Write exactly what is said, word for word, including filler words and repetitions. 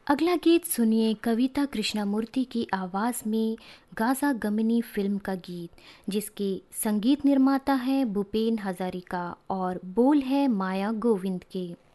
अगला गीत सुनिए कविता कृष्णमूर्ति की आवाज़ में गाजा गमनी फिल्म का गीत, जिसके संगीत निर्माता हैं भूपेन हजारिका और बोल है माया गोविंद के।